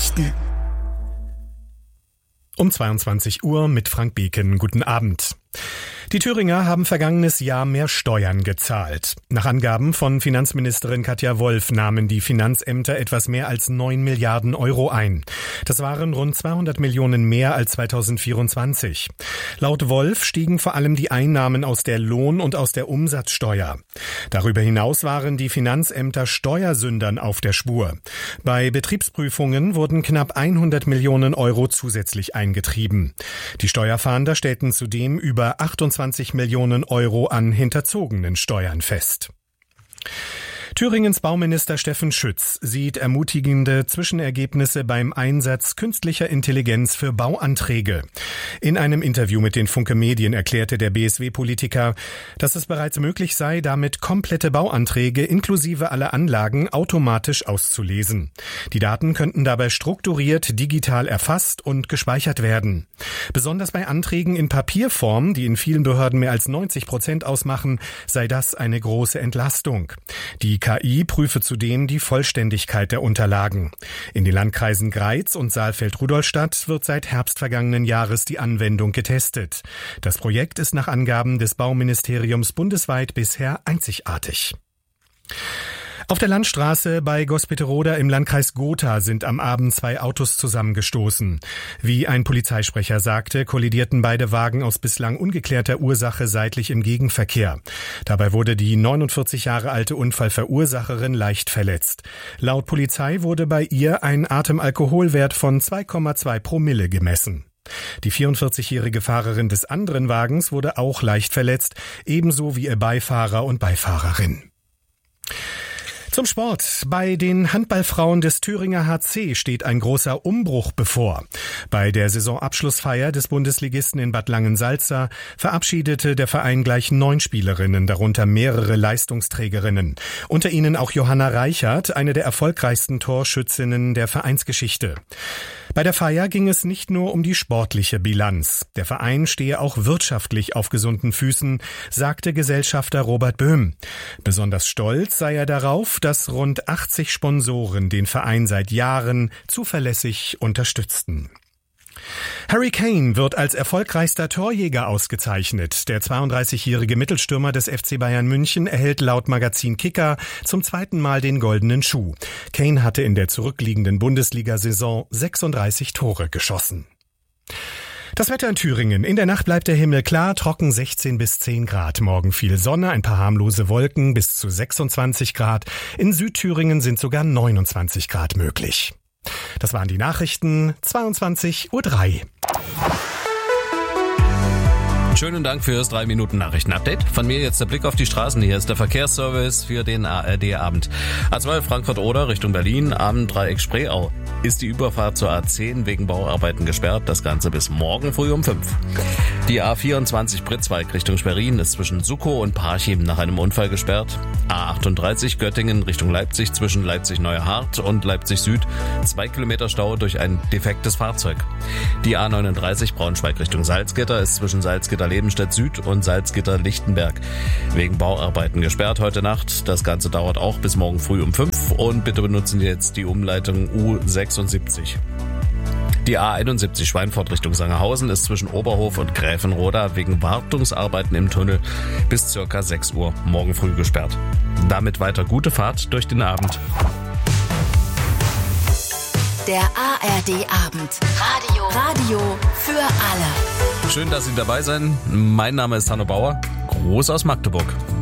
Nachrichten. Um 22 Uhr mit Frank Beken. Guten Abend. Die Thüringer haben vergangenes Jahr mehr Steuern gezahlt. Nach Angaben von Finanzministerin Katja Wolf nahmen die Finanzämter etwas mehr als 9 Milliarden Euro ein. Das waren rund 200 Millionen mehr als 2024. Laut Wolf stiegen vor allem die Einnahmen aus der Lohn- und aus der Umsatzsteuer. Darüber hinaus waren die Finanzämter Steuersündern auf der Spur. Bei Betriebsprüfungen wurden knapp 100 Millionen Euro zusätzlich eingetrieben. Die Steuerfahnder stellten zudem über 28 Millionen Euro an hinterzogenen Steuern fest. Thüringens Bauminister Steffen Schütz sieht ermutigende Zwischenergebnisse beim Einsatz künstlicher Intelligenz für Bauanträge. In einem Interview mit den Funke Medien erklärte der BSW-Politiker, dass es bereits möglich sei, damit komplette Bauanträge inklusive aller Anlagen automatisch auszulesen. Die Daten könnten dabei strukturiert, digital erfasst und gespeichert werden. Besonders bei Anträgen in Papierform, die in vielen Behörden mehr als 90% ausmachen, sei das eine große Entlastung. Die KI prüfe zudem die Vollständigkeit der Unterlagen. In den Landkreisen Greiz und Saalfeld-Rudolstadt wird seit Herbst vergangenen Jahres die Anwendung getestet. Das Projekt ist nach Angaben des Bauministeriums bundesweit bisher einzigartig. Auf der Landstraße bei Gospiteroda im Landkreis Gotha sind am Abend 2 Autos zusammengestoßen. Wie ein Polizeisprecher sagte, kollidierten beide Wagen aus bislang ungeklärter Ursache seitlich im Gegenverkehr. Dabei wurde die 49 Jahre alte Unfallverursacherin leicht verletzt. Laut Polizei wurde bei ihr ein Atemalkoholwert von 2,2 Promille gemessen. Die 44-jährige Fahrerin des anderen Wagens wurde auch leicht verletzt, ebenso wie ihr Beifahrer und Beifahrerin. Zum Sport. Bei den Handballfrauen des Thüringer HC steht ein großer Umbruch bevor. Bei der Saisonabschlussfeier des Bundesligisten in Bad Langensalza verabschiedete der Verein gleich 9 Spielerinnen, darunter mehrere Leistungsträgerinnen. Unter ihnen auch Johanna Reichert, eine der erfolgreichsten Torschützinnen der Vereinsgeschichte. Bei der Feier ging es nicht nur um die sportliche Bilanz. Der Verein stehe auch wirtschaftlich auf gesunden Füßen, sagte Gesellschafter Robert Böhm. Besonders stolz sei er darauf, dass rund 80 Sponsoren den Verein seit Jahren zuverlässig unterstützten. Harry Kane wird als erfolgreichster Torjäger ausgezeichnet. Der 32-jährige Mittelstürmer des FC Bayern München erhält laut Magazin Kicker zum 2. Mal den goldenen Schuh. Kane hatte in der zurückliegenden Bundesliga-Saison 36 Tore geschossen. Das Wetter in Thüringen. In der Nacht bleibt der Himmel klar, trocken 16 bis 10 Grad. Morgen viel Sonne, ein paar harmlose Wolken bis zu 26 Grad. In Südthüringen sind sogar 29 Grad möglich. Das waren die Nachrichten, 22:03 Uhr. Schönen Dank für das 3-Minuten-Nachrichten-Update. Von mir jetzt der Blick auf die Straßen. Hier ist der Verkehrsservice für den ARD-Abend. A2 Frankfurt-Oder Richtung Berlin, Abend-Dreieck Spreeau. Ist die Überfahrt zur A10 wegen Bauarbeiten gesperrt. Das Ganze bis morgen früh um 5. Die A24 Pritzwalk Richtung Schwerin ist zwischen Suckow und Parchim nach einem Unfall gesperrt. A38 Göttingen Richtung Leipzig zwischen Leipzig-Neuhardt und Leipzig-Süd. 2 Kilometer Stau durch ein defektes Fahrzeug. Die A39 Braunschweig Richtung Salzgitter ist zwischen Salzgitter-Lebenstedt Süd und Salzgitter-Lichtenberg wegen Bauarbeiten gesperrt heute Nacht. Das Ganze dauert auch bis morgen früh um 5 und bitte benutzen Sie jetzt die Umleitung U76. Die A71 Schweinfurt Richtung Sangerhausen ist zwischen Oberhof und Gräfenroda wegen Wartungsarbeiten im Tunnel bis ca. 6 Uhr morgen früh gesperrt. Damit weiter gute Fahrt durch den Abend. Der ARD-Abend. Radio für alle. Schön, dass Sie dabei sind. Mein Name ist Hanno Bauer. Gruß aus Magdeburg.